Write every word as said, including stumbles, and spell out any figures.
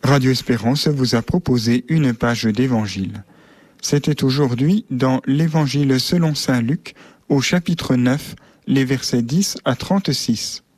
Radio Espérance vous a proposé une page d'évangile. C'était aujourd'hui dans l'Évangile selon saint Luc, au chapitre neuf, les versets dix à trente-six.